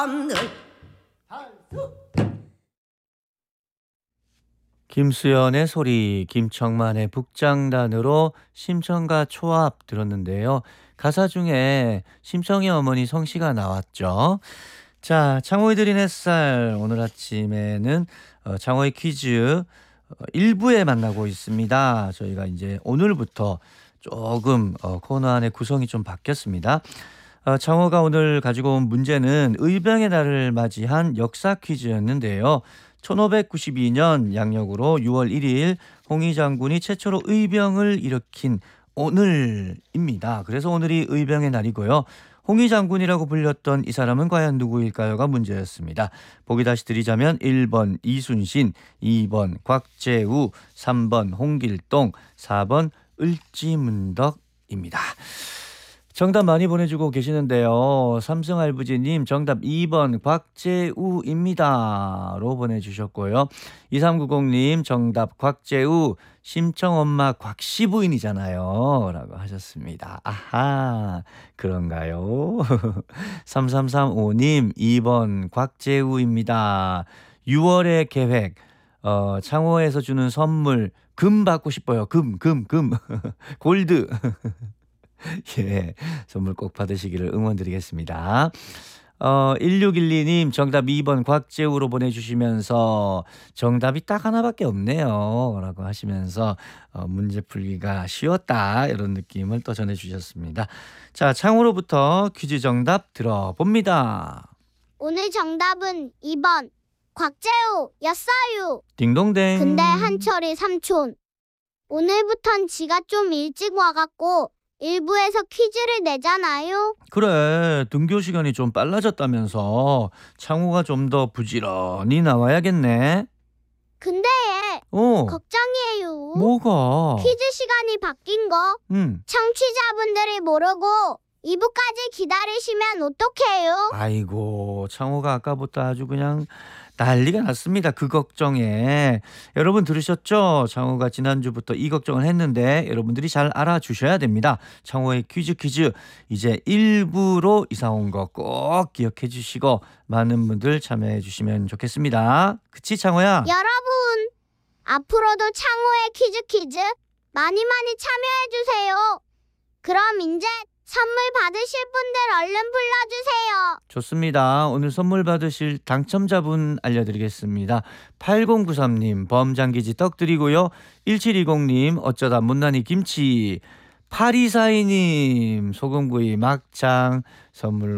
김수연의 소리, 김청만의 북장단으로 심청과 초합 들었는데요. 가사 중에 심청의 어머니 성씨가 나왔죠. 자, 창호이 드린 햇살 오늘 아침에는 창호이 퀴즈 1부에 만나고 있습니다. 저희가 이제 오늘부터 조금 코너 안의 구성이 좀 바뀌었습니다. 창호가 오늘 가지고 온 문제는 의병의 날을 맞이한 역사 퀴즈였는데요. 1592년 양력으로 6월 1일 홍위 장군이 최초로 의병을 일으킨 오늘입니다. 그래서 오늘이 의병의 날이고요. 홍위 장군이라고 불렸던 이 사람은 과연 누구일까요가 문제였습니다. 보기 다시 드리자면 1번 이순신, 2번 곽재우, 3번 홍길동, 4번 을지문덕입니다. 정답 많이 보내주고 계시는데요. 삼성알부지님 정답 2번 곽재우입니다 로 보내주셨고요. 2390님 정답 곽재우, 심청엄마 곽씨 부인이잖아요 라고 하셨습니다. 아하, 그런가요? 3335님 2번 곽재우입니다. 6월의 계획, 창호에서 주는 선물 금 받고 싶어요. 금 골드. 예, 선물 꼭 받으시기를 응원드리겠습니다. 1612님 정답 2번 곽재우로 보내주시면서 정답이 딱 하나밖에 없네요 라고 하시면서 문제 풀기가 쉬웠다 이런 느낌을 또 전해주셨습니다. 자, 창호로부터 퀴즈 정답 들어봅니다. 오늘 정답은 2번 곽재우였어요. 딩동댕. 근데 한철이 삼촌, 오늘부턴 지가 좀 일찍 와갖고 일부에서 퀴즈를 내잖아요. 그래, 등교 시간이 좀 빨라졌다면서 창호가 좀 더 부지런히 나와야겠네. 근데 얘 어, 걱정이에요. 뭐가? 퀴즈 시간이 바뀐 거 청취자분들이 모르고 2부까지 기다리시면 어떡해요? 아이고, 창호가 아까부터 아주 그냥 난리가 났습니다. 그 걱정에. 여러분 들으셨죠? 창호가 지난주부터 이 걱정을 했는데 여러분들이 잘 알아주셔야 됩니다. 창호의 퀴즈 이제 1부로 이사 온 거 꼭 기억해 주시고 많은 분들 참여해 주시면 좋겠습니다. 그치, 창호야? 여러분, 앞으로도 창호의 퀴즈 많이 참여해주세요. 그럼 이제 선물 받으실 분들 얼른 불러주세요. 좋습니다. 오늘 선물 받으실 당첨자분 알려드리겠습니다. 8093님 범장기지 떡 드리고요. 1720님 어쩌다 못난이 김치, 8242님 소금구이 막창 선물로